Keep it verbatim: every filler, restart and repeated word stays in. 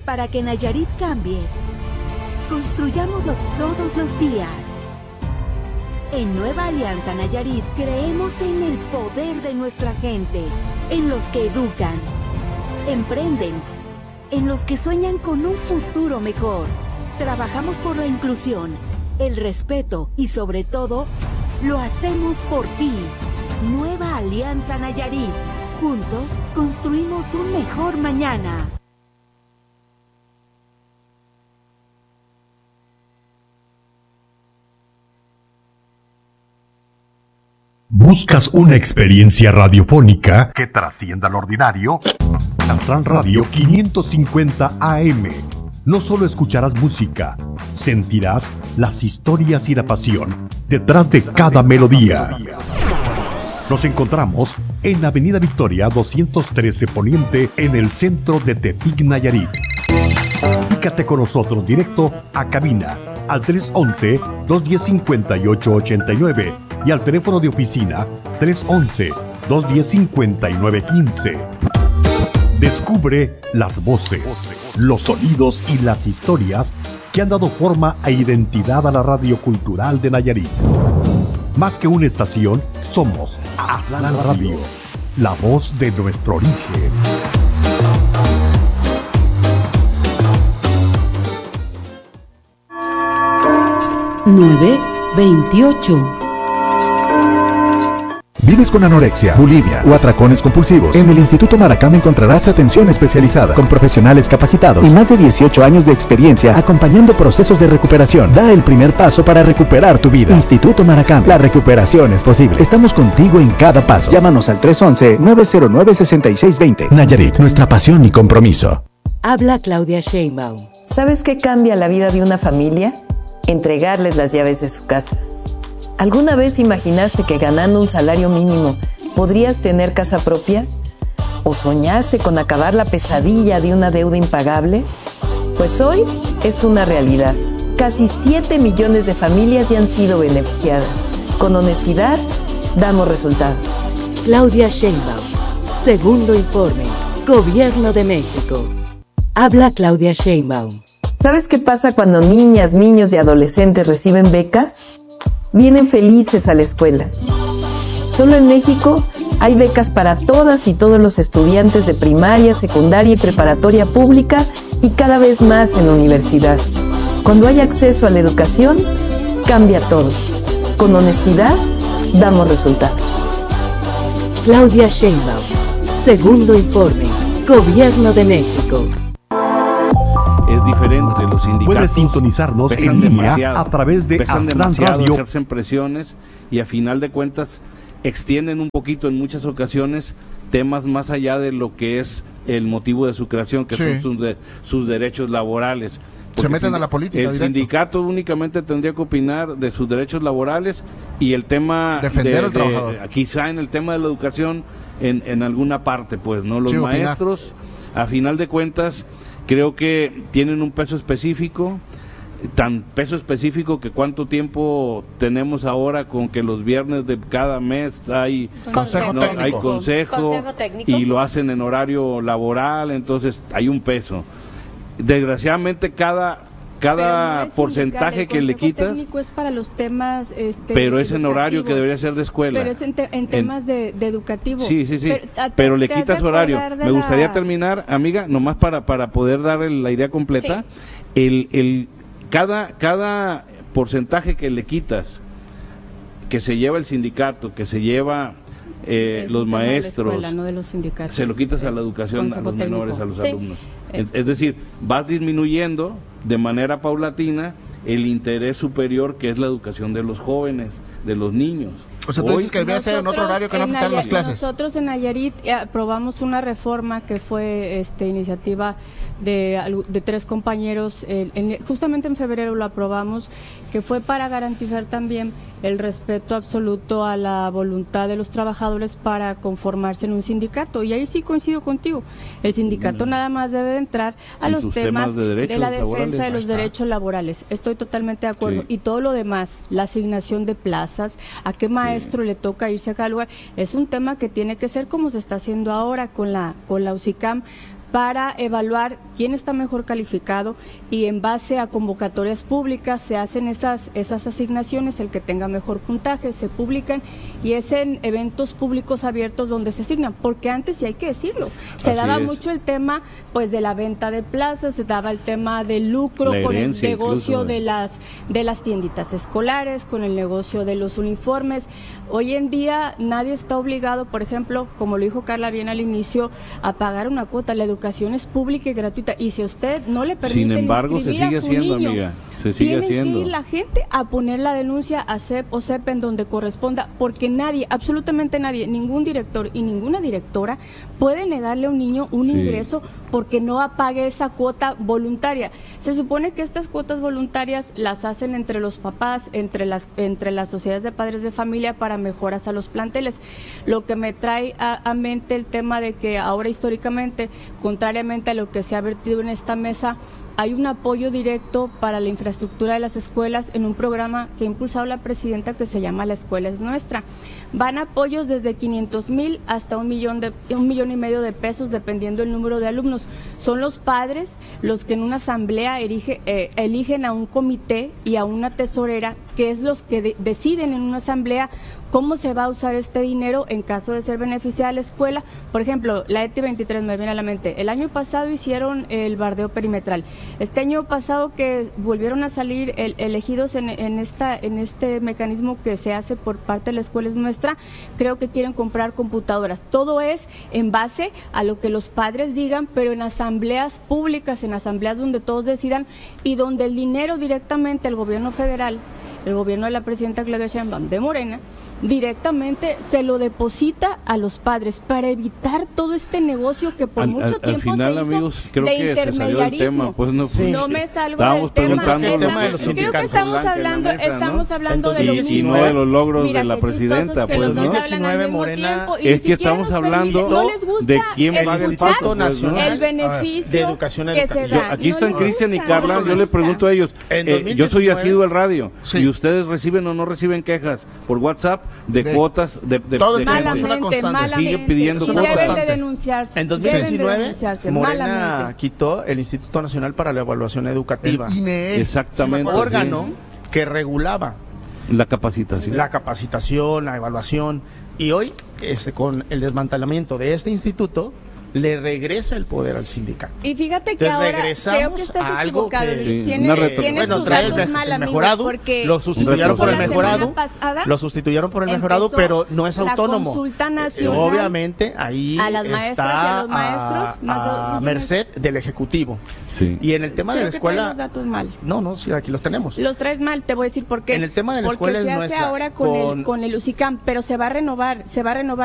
Para que Nayarit cambie, construyámoslo todos los días. En Nueva Alianza Nayarit creemos en el poder de nuestra gente, en los que educan, emprenden, en los que sueñan con un futuro mejor. Trabajamos por la inclusión, el respeto y sobre todo, lo hacemos por ti. Nueva Alianza Nayarit. Juntos construimos un mejor mañana. ¿Buscas una experiencia radiofónica que trascienda lo ordinario? Astran Radio quinientos cincuenta A M. No solo escucharás música, sentirás las historias y la pasión detrás de cada melodía. Nos encontramos en Avenida Victoria doscientos trece Poniente, en el centro de Tepic, Nayarit. Comunícate con nosotros directo a cabina al tres once, dos diez, cincuenta y ocho ochenta y nueve y al teléfono de oficina tres once, dos diez, cincuenta y nueve quince. Descubre las voces, los sonidos y las historias que han dado forma e identidad a la radio cultural de Nayarit. Más que una estación, somos Astran Radio, la voz de nuestro origen. nueve veintiocho. ¿Vives con anorexia, bulimia o atracones compulsivos? En el Instituto Maracam encontrarás atención especializada, con profesionales capacitados y más de dieciocho años de experiencia acompañando procesos de recuperación. Da el primer paso para recuperar tu vida. Instituto Maracam, la recuperación es posible. Estamos contigo en cada paso. Llámanos al tres once, nueve cero nueve, seis seis dos cero. Nayarit, nuestra pasión y compromiso. Habla Claudia Sheinbaum. ¿Sabes qué cambia la vida de una familia? Entregarles las llaves de su casa. ¿Alguna vez imaginaste que ganando un salario mínimo podrías tener casa propia? ¿O soñaste con acabar la pesadilla de una deuda impagable? Pues hoy es una realidad. Casi siete millones de familias ya han sido beneficiadas. Con honestidad, damos resultados. Claudia Sheinbaum. Segundo informe. Gobierno de México. Habla Claudia Sheinbaum. ¿Sabes qué pasa cuando niñas, niños y adolescentes reciben becas? Vienen felices a la escuela. Solo en México hay becas para todas y todos los estudiantes de primaria, secundaria y preparatoria pública y cada vez más en universidad. Cuando hay acceso a la educación, cambia todo. Con honestidad, damos resultados. Claudia Sheinbaum. Segundo informe. Gobierno de México. Es diferente, los sindicatos puedes sintonizarnos en línea a través de pesan Astran demasiado, Radio. ejercen presiones y a final de cuentas extienden un poquito en muchas ocasiones temas más allá de lo que es el motivo de su creación, que sí. son sus, de, sus derechos laborales. Porque se meten a la política. El directo. sindicato únicamente tendría que opinar de sus derechos laborales y el tema defender de, al trabajador. de, quizá en el tema de la educación en, en alguna parte, pues, ¿no? Los sí, maestros, opinar. A final de cuentas, creo que tienen un peso específico, tan peso específico que cuánto tiempo tenemos ahora con que los viernes de cada mes hay consejo, no, hay consejo, consejo técnico y lo hacen en horario laboral, entonces hay un peso. Desgraciadamente cada cada no porcentaje que le quitas técnico es para los temas este, pero es en horario que debería ser de escuela, pero es en, te, en temas en, de, de educativo, sí sí sí pero, a, pero le quitas horario. Me la... gustaría terminar, amiga, nomás para para poder dar la idea completa. Sí. el el cada cada porcentaje que le quitas, que se lleva el sindicato, que se lleva eh, los maestros, de la escuela, no de los sindicatos, se lo quitas sí. a la educación, a los técnico. menores, a los sí. alumnos. Es, es decir, vas disminuyendo de manera paulatina el interés superior que es la educación de los jóvenes, de los niños. O sea, tú dices que debería ser en otro horario que no afectar las clases. Nosotros en Nayarit aprobamos una reforma que fue este iniciativa de, de tres compañeros, eh, en, justamente en febrero lo aprobamos, que fue para garantizar también el respeto absoluto a la voluntad de los trabajadores para conformarse en un sindicato. Y ahí sí coincido contigo, el sindicato mm. nada más debe de entrar a los temas, temas de, de la defensa laborales. de los derechos laborales. Estoy totalmente de acuerdo. Sí. Y todo lo demás, la asignación de plazas, a qué maestro sí. le toca irse a cada lugar, es un tema que tiene que ser como se está haciendo ahora con la con la U C I C A M, para evaluar quién está mejor calificado y en base a convocatorias públicas se hacen esas, esas asignaciones, el que tenga mejor puntaje se publican y es en eventos públicos abiertos donde se asignan, porque antes, sí hay que decirlo, se Así daba es. mucho el tema pues de la venta de plazas, se daba el tema del lucro con el negocio incluso. de las de las tienditas escolares, con el negocio de los uniformes. Hoy en día nadie está obligado, por ejemplo, como lo dijo Carla bien al inicio, a pagar una cuota. La educación es pública y gratuita y si a usted no le permite Sin embargo, se sigue haciendo, niño, amiga, se sigue tienen haciendo. que ir la gente a poner la denuncia a C E P o C E P en donde corresponda, porque nadie, absolutamente nadie, ningún director y ninguna directora puede negarle a un niño un sí. ingreso porque no apague esa cuota voluntaria. Se supone que estas cuotas voluntarias las hacen entre los papás, entre las entre las sociedades de padres de familia para mejoras a los planteles. Lo que me trae a, a mente el tema de que ahora históricamente, contrariamente a lo que se ha vertido en esta mesa, hay un apoyo directo para la infraestructura de las escuelas en un programa que ha impulsado la presidenta que se llama La Escuela es Nuestra. Van apoyos desde quinientos mil hasta un millón de un millón y medio de pesos dependiendo el número de alumnos. Son los padres los que en una asamblea erige, eh, eligen a un comité y a una tesorera, que es los que de, deciden en una asamblea cómo se va a usar este dinero en caso de ser beneficiada la escuela. Por ejemplo, la E T I veintitrés me viene a la mente. El año pasado hicieron el bardeo perimetral. Este año pasado que volvieron a salir el, elegidos en, en, esta, en este mecanismo que se hace por parte de la Escuela es Nuestra, creo que quieren comprar computadoras. Todo es en base a lo que los padres digan, pero en asambleas públicas, en asambleas donde todos decidan y donde el dinero directamente el gobierno federal, el gobierno de la presidenta Claudia Sheinbaum de Morena, directamente se lo deposita a los padres para evitar todo este negocio que por al, mucho al, tiempo al final, se hizo amigos, creo de que intermediarismo. Se salió el tema, pues no, sí. no me salgo Estábamos del tema. preguntando Estamos, de los creo que estamos hablando, mesa, estamos ¿no? hablando de lo y, mismo. y no de los logros Mira, de la presidenta, pues, los ¿no? dos hablan al mismo Morena, tiempo y es ni que siquiera estamos nos hablando permite, no les gusta de quién escuchar va el Instituto Nacional el beneficio de Educación que se Educativa. da. Aquí no están Cristian y gusta, Carla, no yo les pregunto a ellos, eh, yo soy asiduo al radio, sí. y ustedes reciben o no reciben quejas por WhatsApp de, de cuotas de, de, todo de malamente, gente. una constante. malamente. Sigue pidiendo y cuotas. deben de denunciarse. En dos mil diecinueve, de denunciarse, Morena malamente. quitó el Instituto Nacional para la Evaluación Educativa. El I N E. Exactamente. Sí, órgano que regulaba la capacitación. la capacitación, la evaluación, y hoy este, con el desmantelamiento de este instituto le regresa el poder al sindicato. Y fíjate que Entonces, ahora regresamos creo que estás a algo equivocado, que- Luis. Sí, Tienes, una retro- tienes Bueno, tus trae el, datos me- mal, el amigo, mejorado, porque lo sustituyeron por el la mejorado, semana pasada lo sustituyeron por el mejorado, empezó pero no es la autónomo. consulta Eh, nacional obviamente ahí a las maestras y a está los maestros, a, más dos a millones. merced del Ejecutivo. Sí. Y en el tema Creo de la que traes escuela, los datos mal. no, no, sí, aquí los tenemos. Los traes mal, te voy a decir por qué. En el tema de la Porque escuela se es hace nuestra, ahora con, con- el con el U C I C A M, pero se va a renovar, se va a renovar